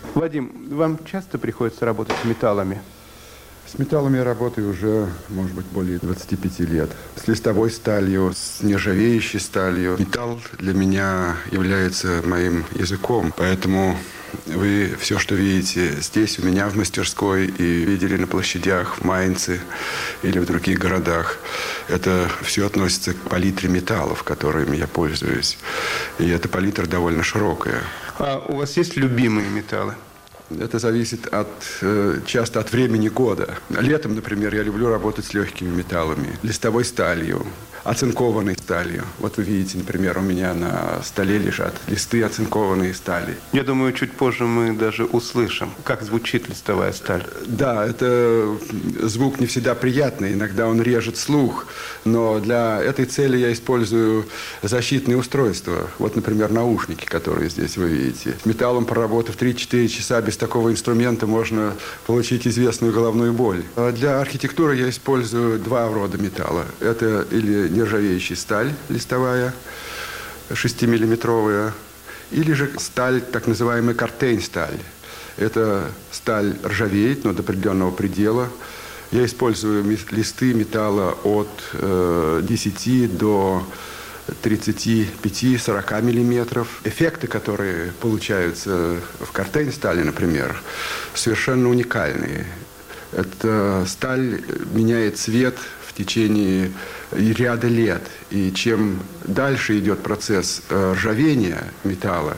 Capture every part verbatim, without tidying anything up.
Вадим, вам часто приходится работать с металлами? С металлами я работаю уже, может быть, более двадцати пяти лет. С листовой сталью, с нержавеющей сталью. Металл для меня является моим языком, поэтому вы все, что видите здесь, у меня в мастерской и видели на площадях в Майнце или в других городах, это все относится к палитре металлов, которыми я пользуюсь. И эта палитра довольно широкая. А у вас есть любимые металлы? Это зависит от, часто от времени года. Летом, например, я люблю работать с легкими металлами, листовой сталью, оцинкованной сталью. Вот вы видите, например, у меня на столе лежат листы оцинкованной стали. Я думаю, чуть позже мы даже услышим, как звучит листовая сталь. Да, это звук не всегда приятный, иногда он режет слух, но для этой цели я использую защитные устройства. Вот, например, наушники, которые здесь вы видите. С металлом, проработав три-четыре часа, без такого инструмента можно получить известную головную боль. А для архитектуры я использую два рода металла. Это или нержавеющая сталь листовая, шестимиллиметровая, или же сталь, так называемая картейн-сталь. Эта сталь ржавеет, но до определенного предела. Я использую листы металла от э, десяти до тридцати пяти — сорока миллиметров. Эффекты, которые получаются в картейн-стали, например, совершенно уникальные. Эта сталь меняет цвет в течение ряда лет. И чем дальше идет процесс ржавения металла,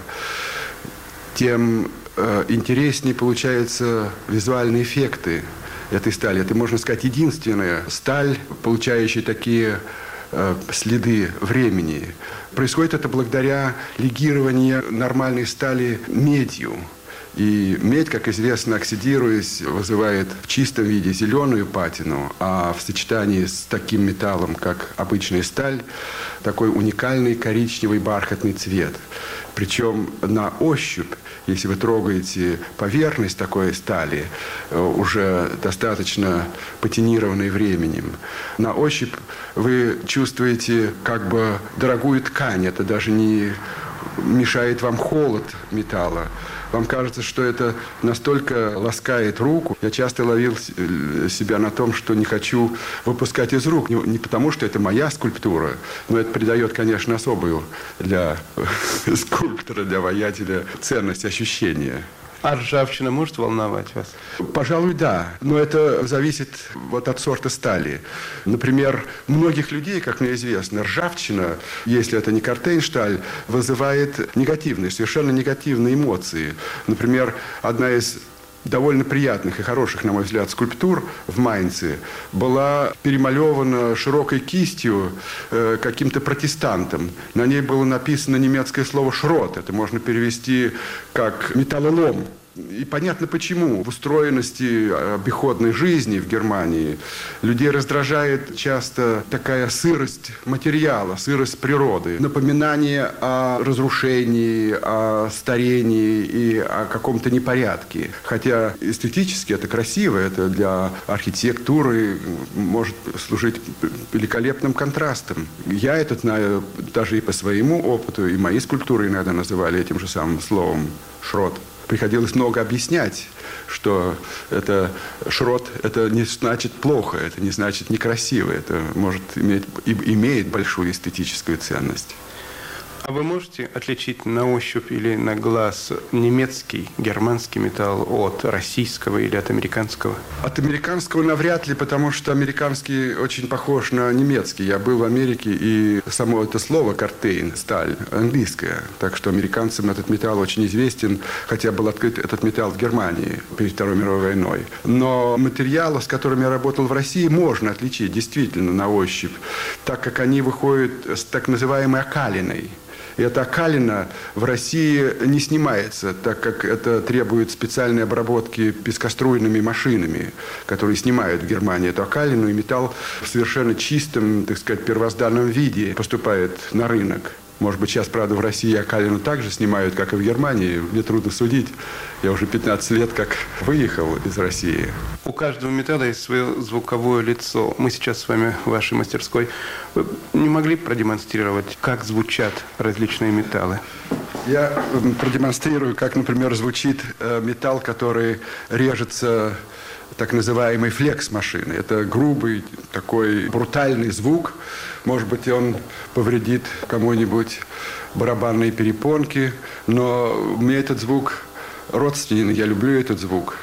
тем интереснее получаются визуальные эффекты этой стали. Это, можно сказать, единственная сталь, получающая такие следы времени. Происходит это благодаря легированию нормальной стали медью. И медь, как известно, оксидируясь, вызывает в чистом виде зеленую патину, а в сочетании с таким металлом, как обычная сталь, такой уникальный коричневый бархатный цвет. Причем на ощупь, если вы трогаете поверхность такой стали, уже достаточно патинированной временем, на ощупь вы чувствуете как бы дорогую ткань. Это даже не мешает вам холод металла. Вам кажется, что это настолько ласкает руку. Я часто ловил себя на том, что не хочу выпускать из рук. Не потому, что это моя скульптура, но это придает, конечно, особую для скульптора, для воятеля ценность ощущения. А ржавчина может волновать вас? Пожалуй, да. Но это зависит вот от сорта стали. Например, многих людей, как мне известно, ржавчина, если это не картейн-сталь, вызывает негативные, совершенно негативные эмоции. Например, одна из довольно приятных и хороших, на мой взгляд, скульптур в Майнце была перемалевана широкой кистью э, каким-то протестантом. На ней было написано немецкое слово «шрот». Это можно перевести как «металлолом». И понятно почему. В устроенности обиходной жизни в Германии людей раздражает часто такая сырость материала, сырость природы, напоминание о разрушении, о старении и о каком-то непорядке. Хотя эстетически это красиво, это для архитектуры может служить великолепным контрастом. Я это знаю даже и по своему опыту, и мои скульптуры иногда называли этим же самым словом «шрот». Приходилось много объяснять, что это шрот, это не значит плохо, это не значит некрасиво, это может иметь, и имеет большую эстетическую ценность. А вы можете отличить на ощупь или на глаз немецкий, германский металл от российского или от американского? От американского навряд ли, потому что американский очень похож на немецкий. Я был в Америке, и само это слово «картейн», сталь, английское. Так что американцам этот металл очень известен, хотя был открыт этот металл в Германии перед Второй мировой войной. Но материалы, с которыми я работал в России, можно отличить действительно на ощупь, так как они выходят с так называемой окалиной. И эта окалина в России не снимается, так как это требует специальной обработки пескоструйными машинами, которые снимают в Германии эту окалину, и металл в совершенно чистом, так сказать, первозданном виде поступает на рынок. Может быть, сейчас, правда, в России окалину так же снимают, как и в Германии. Мне трудно судить. Я уже пятнадцать лет как выехал из России. У каждого металла есть свое звуковое лицо. Мы сейчас с вами в вашей мастерской. Вы не могли продемонстрировать, как звучат различные металлы? Я продемонстрирую, как, например, звучит металл, который режется так называемой флекс-машины. Это грубый, такой брутальный звук. Может быть, он повредит кому-нибудь барабанные перепонки, но мне этот звук родственен, я люблю этот звук.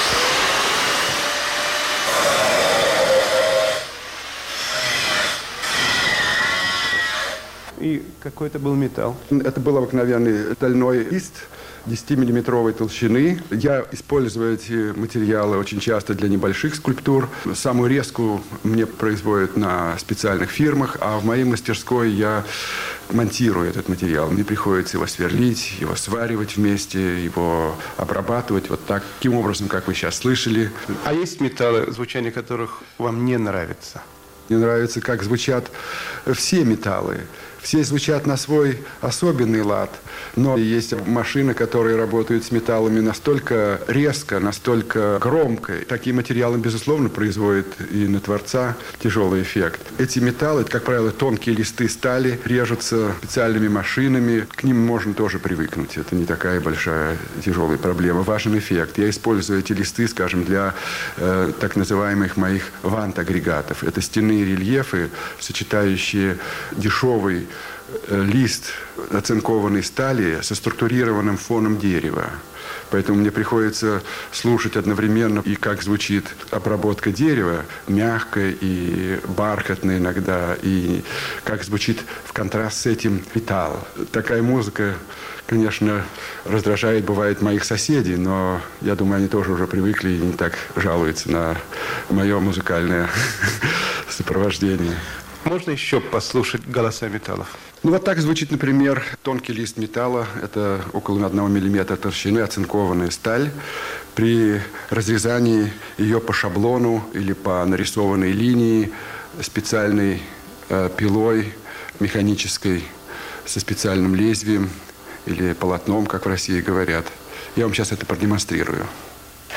И какой это был металл? Это был обыкновенный стальной лист десятимиллиметровой толщины. Я использую эти материалы очень часто для небольших скульптур. Самую резку мне производят на специальных фирмах, а в моей мастерской я монтирую этот материал. Мне приходится его сверлить, его сваривать вместе, его обрабатывать вот так, таким образом, как вы сейчас слышали. А есть металлы, звучание которых вам не нравится? Мне нравится, как звучат все металлы. Все звучат на свой особенный лад, но есть машины, которые работают с металлами настолько резко, настолько громко. Такие материалы, безусловно, производят и на творца тяжелый эффект. Эти металлы, как правило, тонкие листы стали, режутся специальными машинами. К ним можно тоже привыкнуть. Это не такая большая тяжелая проблема. Важен эффект. Я использую эти листы, скажем, для э, так называемых моих вант-агрегатов. Это стенные рельефы, сочетающие дешевый лист оцинкованной стали со структурированным фоном дерева. Поэтому мне приходится слушать одновременно и как звучит обработка дерева, мягкая и бархатная иногда, и как звучит в контраст с этим металл. Такая музыка, конечно, раздражает, бывает, моих соседей, но я думаю, они тоже уже привыкли и не так жалуются на мое музыкальное сопровождение. Можно еще послушать голоса металлов? Ну вот так звучит, например, тонкий лист металла. Это около одного миллиметра толщины, оцинкованная сталь. При разрезании ее по шаблону или по нарисованной линии специальной э, пилой механической со специальным лезвием или полотном, как в России говорят. Я вам сейчас это продемонстрирую.